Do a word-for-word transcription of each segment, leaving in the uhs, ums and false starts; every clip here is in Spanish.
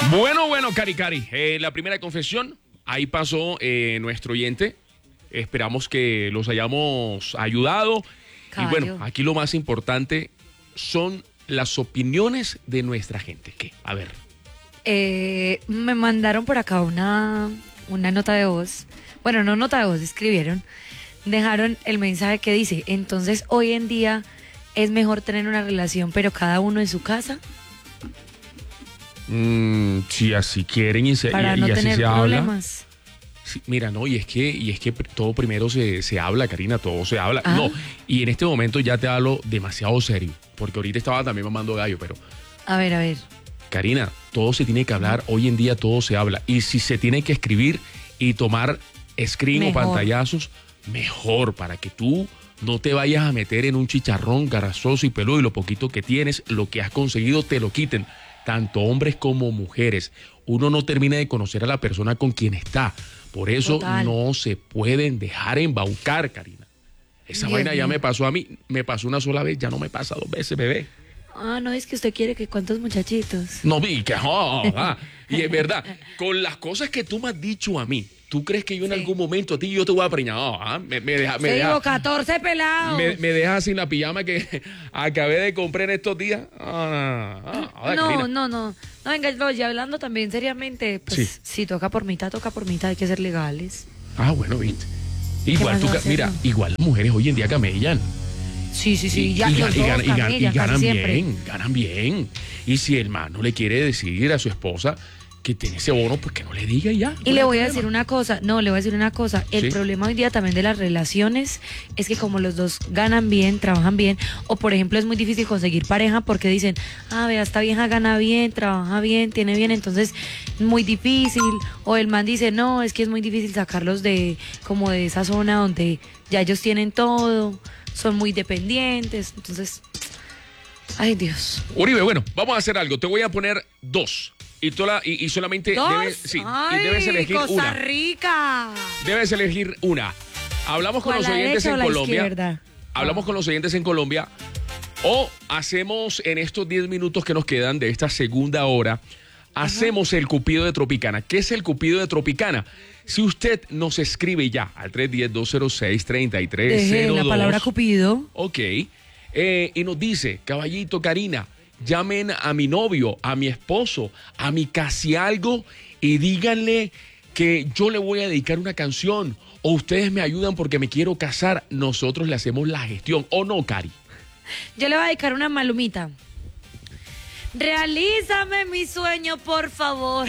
Bueno, bueno, Cari Cari, eh, la primera confesión, ahí pasó eh, nuestro oyente. Esperamos que los hayamos ayudado. Caballo. Y bueno, aquí lo más importante son las opiniones de nuestra gente. ¿Qué? A ver. Eh, me mandaron por acá una, una nota de voz. Bueno, no nota de voz, escribieron. Dejaron el mensaje que dice, entonces hoy en día es mejor tener una relación, pero cada uno en su casa. Mm, si así quieren y, se, Para y, no y así tener se habla. problemas. Sí, mira, no, y es que, y es que todo primero se, se habla, Karina, todo se habla. Ah. No, y en este momento ya te hablo demasiado serio, porque ahorita estaba también mamando gallo, pero A ver, a ver. Karina, todo se tiene que hablar, hoy en día todo se habla. Y si se tiene que escribir y tomar screen Mejor. o pantallazos, mejor, para que tú no te vayas a meter en un chicharrón garazoso y peludo y lo poquito que tienes, lo que has conseguido, te lo quiten. Tanto hombres como mujeres. Uno no termina de conocer a la persona con quien está. Por eso Total. no se pueden dejar embaucar, Karina. Esa Dios vaina ya mío. me pasó a mí, me pasó una sola vez, ya no me pasa dos veces, bebé. Ah, no, es que usted quiere que cuántos muchachitos. No vi que, oh, ah. Y es verdad, con las cosas que tú me has dicho a mí, ¿tú crees que yo en Sí. algún momento a ti yo te voy a preñar? Oh, ah, me, me deja, me Se deja, digo, catorce pelados. me, me deja sin la pijama que acabé de comprar en estos días. Ah, ah, ah, No, Karina. no, no. No, venga, no, ya hablando también seriamente, pues Sí. si toca por mitad, toca por mitad, hay que ser legales. Ah, bueno, viste. Igual más tú, va a ca- hacer, mira, no? igual las mujeres hoy en día camellan. Sí, sí, sí, Y, ya y los gan- y dos gan- y gan- y camellan casi ganan siempre. bien, ganan bien. Y si el man no le quiere decir a su esposa que tiene ese bono, pues que no le diga y ya. Y le voy a decir una cosa, no, le voy a decir una cosa, el Sí. problema hoy día también de las relaciones es que como los dos ganan bien, trabajan bien, o por ejemplo es muy difícil conseguir pareja porque dicen, ah, vea, esta vieja gana bien, trabaja bien, tiene bien, entonces muy difícil, o el man dice, no, es que es muy difícil sacarlos de como de esa zona donde ya ellos tienen todo, son muy dependientes, entonces, ay Dios. Uribe, bueno, vamos a hacer algo. Te voy a poner dos. Y, toda, y, y solamente ¿Dos? debes, sí, y Ay, debes elegir Costa una. Rica. Debes elegir una. Hablamos con ¿Cuál, los la oyentes derecha o en la Colombia. izquierda? Hablamos Ah. con los oyentes en Colombia. O hacemos en estos diez minutos que nos quedan de esta segunda hora, hacemos el Cupido de Tropicana. ¿Qué es el Cupido de Tropicana? Si usted nos escribe ya al tres uno cero, dos cero seis, tres tres Deje cero dos. la palabra Cupido. Ok. Eh, y nos dice, caballito, Karina, llamen a mi novio, a mi esposo, a mi casi algo y díganle que yo le voy a dedicar una canción o ustedes me ayudan porque me quiero casar. Nosotros le hacemos la gestión. ¿O no, Cari? Yo le voy a dedicar una malumita. Realízame mi sueño, por favor.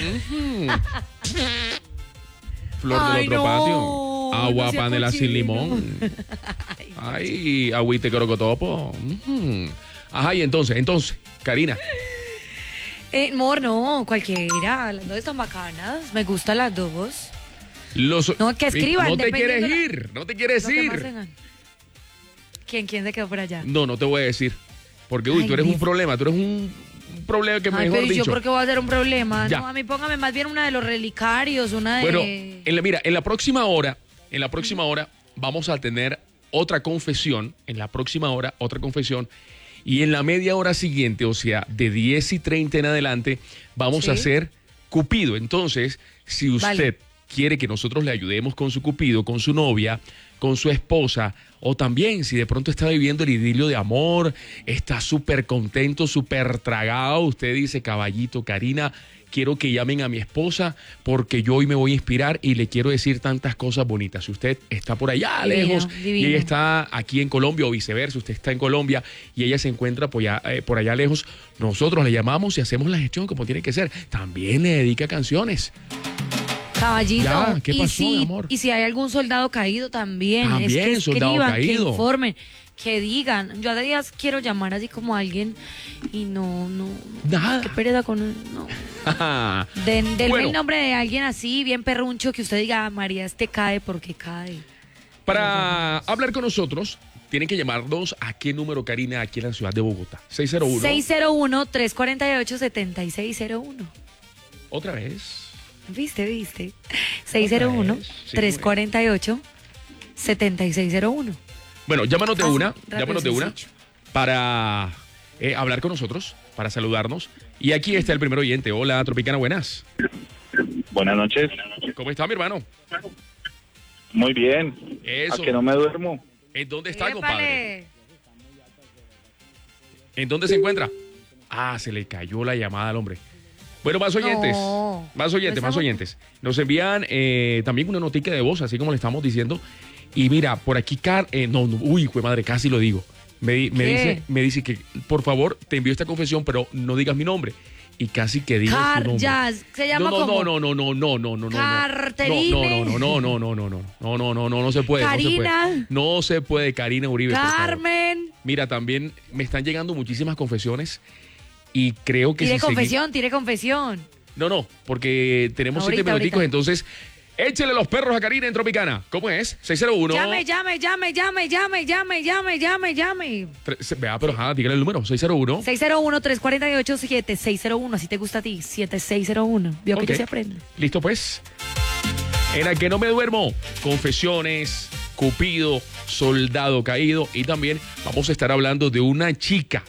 Flor Ay, del otro no, patio. Agua no sea panela sin cochino. limón. Ay, agüite crocotopo. Ujú. Ajá, y entonces, entonces, Karina. Eh, amor, no, cualquiera. Las dos están bacanas. Me gustan las dos. Los, No, que escriban, No te quieres dependiendo la- ir, no te quieres Lo que más ir. tengan. ¿Quién, quién se quedó por allá? No, no te voy a decir. Porque, uy, Ay, tú eres mi- un problema, tú eres un, un problema que Ay, mejor pero ¿y yo dicho. por qué voy a hacer un problema? Ya. No, a mí póngame más bien una de los relicarios, una de... Bueno, en la, mira, en la próxima hora, en la próxima hora vamos a tener otra confesión, en la próxima hora otra confesión, y en la media hora siguiente, o sea, de diez y treinta en adelante, vamos Sí. a hacer Cupido. Entonces, si usted Vale. quiere que nosotros le ayudemos con su Cupido, con su novia, con su esposa, o también si de pronto está viviendo el idilio de amor, está súper contento, súper tragado, usted dice, caballito, Karina, quiero que llamen a mi esposa porque yo hoy me voy a inspirar y le quiero decir tantas cosas bonitas. Si usted está por allá Divino, lejos y divino. ella está aquí en Colombia o viceversa, usted está en Colombia y ella se encuentra por allá, eh, por allá lejos, nosotros le llamamos y hacemos la gestión como tiene que ser. También le dedica canciones. Caballito, Ya, ¿qué y, pasó, si, mi amor? y si hay algún soldado caído también, También, es que soldado escriban, caído. que informen, que digan. Yo a días quiero llamar así como a alguien y no, no, Nada. qué pereza con no. Den, denme Bueno. el nombre de alguien así, bien perruncho, que usted diga, "Ah, María, este cae porque cae". Para hablar con nosotros, tienen que llamarnos a qué número, Karina, aquí en la ciudad de Bogotá. seis cero uno. seis cero uno, tres cuatro ocho, siete seis cero uno. Otra vez. ¿Viste, viste? seis cero uno, vez, sí, tres cuatro ocho, siete seis cero uno. Bueno, llámanos de Fácil, una, rápido, llámanos de una sencillo. para eh, hablar con nosotros, para saludarnos. Y aquí está el primer oyente. Hola, Tropicana, buenas. Buenas noches. ¿Cómo está, mi hermano? Muy bien. Eso. ¿A que no me duermo? ¿En dónde está, Épale. compadre? ¿En dónde se encuentra? Ah, se le cayó la llamada al hombre. Bueno, más oyentes. No. Más oyentes, No más estamos- oyentes. Nos envían eh, también una notica de voz, así como le estamos diciendo. Y mira, por aquí, Car eh, no, no, uy, jue madre, casi lo digo. Me, di- me ¿Qué? dice, me dice que, por favor, te envío esta confesión, pero no digas mi nombre. Y casi que digo su Car nombre. Jazz, se llama no, no, como no, no, no, no, no, no, no. Carterine. No, no, no, no, no, no, no, no, no, no, no, no se puede. No se Karina. puede, no se puede, Karina Uribe. por favor. Carmen. Mira, también me están llegando muchísimas confesiones y creo que Tire si segui- confesión, tire confesión. No, no, porque tenemos Ahorita, siete minuticos, ahorita. entonces échele los perros a Karina en Tropicana. ¿Cómo es? seis cero uno. Llame, llame, llame, llame, llame, llame, llame, llame, llame. Tre- Vea, pero ajá, dígale el número, seis cero uno. seis cero uno, tres cuatro ocho, siete seis cero uno, así te gusta a ti, siete seis cero uno. Vio Ok. que ya se aprende. Listo, pues. En el que no me duermo, confesiones, Cupido, soldado caído. Y también vamos a estar hablando de una chica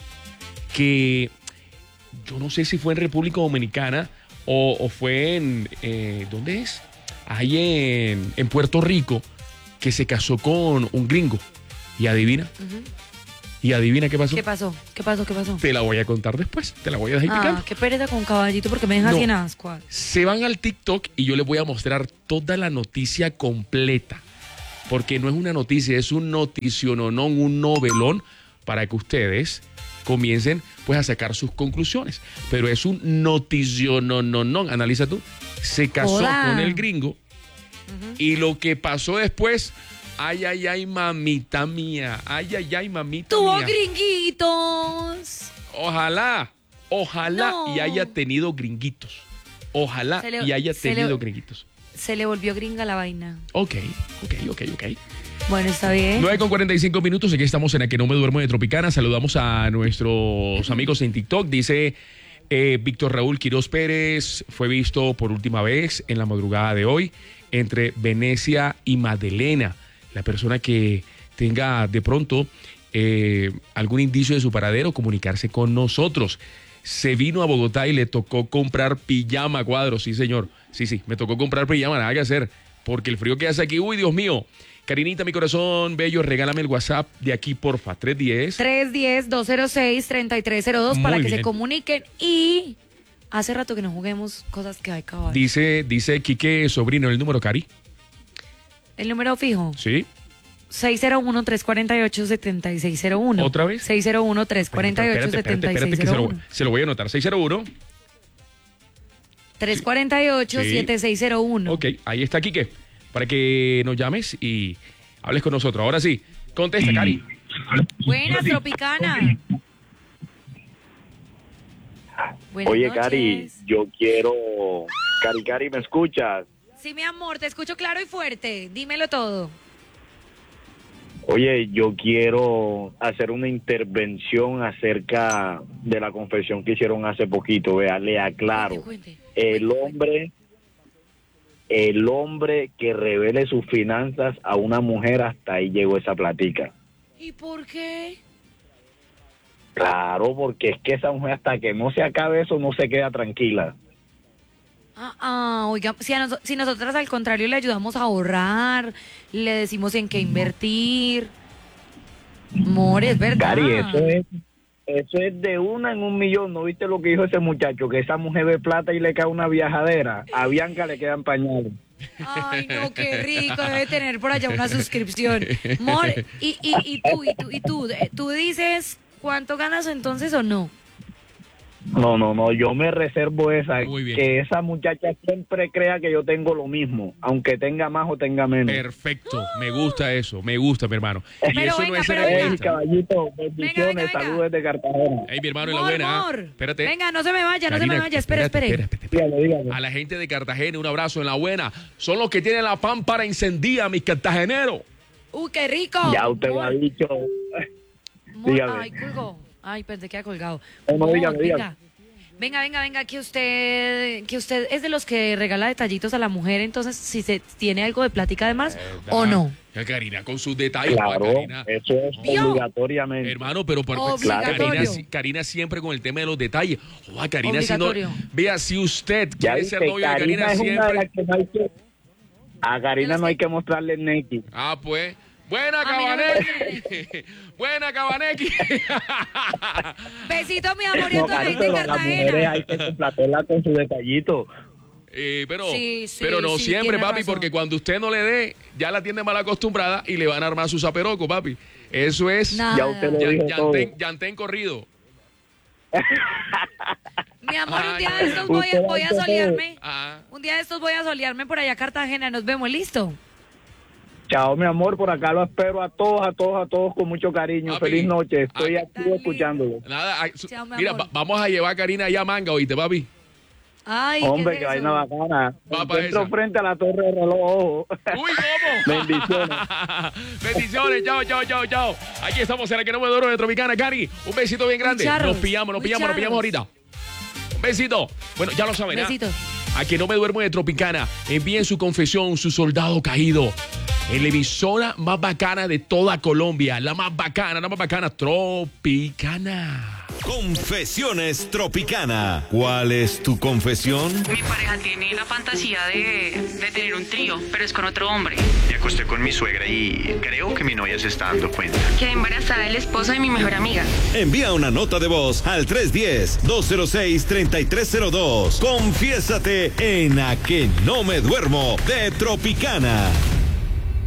que yo no sé si fue en República Dominicana o, o fue en, eh, ¿dónde es? Ahí en, en Puerto Rico, que se casó con un gringo. Y adivina, Ujú. y adivina qué pasó. ¿Qué pasó? ¿Qué pasó? ¿Qué pasó? Te la voy a contar después, te la voy a dejar picando. Ah, qué pereza con caballito porque me deja No. así en ascuas. Se van al TikTok y yo les voy a mostrar toda la noticia completa. Porque no es una noticia, es un noticiononón, un novelón para que ustedes comiencen pues a sacar sus conclusiones. Pero es un noticiononón. Analiza tú. Se casó Hola. con el gringo y lo que pasó después, ay, ay, ay, mamita mía. Ay, ay, ay, mamita Tuvo mía. gringuitos. Ojalá, ojalá No. y haya tenido gringuitos. Ojalá Se le- y haya se le- tenido gringuitos. Se le volvió gringa la vaina. Ok, ok, ok, ok. Bueno, está bien. nueve con cuarenta y cinco minutos, aquí estamos en la que no me duermo de Tropicana. Saludamos a nuestros amigos en TikTok. Dice eh, Víctor Raúl Quiroz Pérez, fue visto por última vez en la madrugada de hoy entre Venecia y Madelena. La persona que tenga de pronto eh, algún indicio de su paradero, comunicarse con nosotros. Se vino a Bogotá y le tocó comprar pijama, Cuadros, sí señor. Sí, sí, me tocó comprar pijama, nada que hacer. Porque el frío que hace aquí, uy, Dios mío. Karinita, mi corazón bello, regálame el WhatsApp de aquí, porfa, tres diez. tres uno cero, dos cero seis, tres tres cero dos para Muy que se bien. comuniquen. Y hace rato que no juguemos cosas que hay caballo. Dice, dice Quique Sobrino, el número, Cari. El número fijo, ¿Sí? seis cero uno, tres cuatro ocho, siete seis cero uno. ¿Otra vez? seis cero uno, tres cuatro ocho, Espérate, siete espérate, espérate, seis que se cero lo, uno. se lo voy a anotar. seis cero uno. tres cuatro ocho, Sí. siete seis cero uno. Ok, ahí está Quique. Para que nos llames y hables con nosotros. Ahora sí, contesta, Cari. Buenas, Tropicana. Buenas Oye, noches. Cari, yo quiero... Cari, Cari, ¿me escuchas? Sí, mi amor, te escucho claro y fuerte. Dímelo todo. Oye, yo quiero hacer una intervención acerca de la confesión que hicieron hace poquito. Vea, le aclaro. Cuente, cuente. El Cuente, hombre, el hombre que revele sus finanzas a una mujer, hasta ahí llegó esa platica. ¿Y por qué? Claro, porque es que esa mujer, hasta que no se acabe eso, no se queda tranquila. Ah, ah, oiga, si, a nos- si nosotras al contrario le ayudamos a ahorrar, le decimos en qué invertir. Amor, es verdad. Cari, eso es, eso es de una en un millón. ¿No viste lo que dijo ese muchacho? Que esa mujer ve plata y le cae una viajadera. A Bianca le quedan pañales. Ay, no, qué rico, debe tener por allá una suscripción. Amor, y, y, y tú, y tú, y tú, eh, tú dices cuánto ganas entonces o no. No, no, no, yo me reservo esa. Muy bien. Que esa muchacha siempre crea que yo tengo lo mismo, aunque tenga más o tenga menos. Perfecto, me gusta eso, me gusta, mi hermano. Y Pero eso no venga, es ser pero venga. Ey, egoísta. caballito, bendiciones, Venga, venga, venga. saludos desde Cartagena. Ey, mi hermano, en la Amor, buena. amor. Espérate. Venga, no se me vaya, no se me Karina, vaya, espere, espérate, espere. espérate, espérate. Dígame, dígame. A la gente de Cartagena, un abrazo en la buena. Son los que tienen la pámpara encendida, mis cartageneros. Uy, qué rico. Ya usted lo ha Amor, dicho. amor, dígame. ay, colgó. Ay, pensé que ha colgado. No, no, Amor, dígame, venga. dígame. Venga, venga, venga, que usted, que usted es de los que regala detallitos a la mujer, entonces si se tiene algo de plática de más o no. Ya Karina con sus detalles. Claro, Karina. eso es ¿Vio? obligatoriamente. Hermano, pero por Obligatorio. Karina, Karina siempre con el tema de los detalles. Joder, Karina, si no, Obligatorio. vea, si usted Ya quiere ser viste, novio de Karina es una de siempre. las que no hay que- a Karina no hay que mostrarle el Neki. Ah, pues. Buena, A mí no me Cabanequi. Buena, Cabanequi. Besito, mi amor, y a No, toda la Cari, gente en pero las mujeres Cartagena. hay que complacerlas con su detallito. Eh, pero, Sí, sí, pero no sí, siempre, tiene papi, razón. porque cuando usted no le dé, ya la tiene mal acostumbrada y le van a armar su zaperoco, papi. Eso es Nada. Ya usted lo ya- dijo todo. llantén, llantén corrido. Mi amor, un día Ay, de estos voy a, usted voy a hace todo. solearme. Ah. Un día de estos voy a solearme por allá a Cartagena. Nos vemos, ¿listo? Chao, mi amor, por acá lo espero a todos, a todos, a todos con mucho cariño. Papi, Feliz noche, estoy ah, aquí Tan lindo. escuchándolo. Nada, ay, su- Chao, mi mira, amor. va- vamos a llevar a Karina allá a Manga, oíste, papi. Ay, Hombre, ¿qué que es vaina eso? bacana. Va Me pa' encuentro esa. frente a la torre de reloj, ojo. Uy, ¿cómo? Bendiciones. Bendiciones, chao, chao, chao, chao. Aquí estamos en la que no me duermo de Tropicana, Cari. Un besito bien grande. charros, Nos pillamos, nos muy pillamos, nos pillamos ahorita. Un besito. Bueno, ya lo saben. ¿ah? Besitos. A que no me duermo de Tropicana, envíen su confesión, su soldado caído. En la emisora más bacana de toda Colombia. La más bacana, la más bacana, Tropicana. Confesiones Tropicana. ¿Cuál es tu confesión? Mi pareja tiene la fantasía de, de tener un trío, pero es con otro hombre. Me acosté con mi suegra y creo que mi novia se está dando cuenta. Quedé embarazada del esposo de mi mejor amiga. Envía una nota de voz al tres uno cero, dos cero seis, tres tres cero dos. Confiésate en A que no me duermo de Tropicana.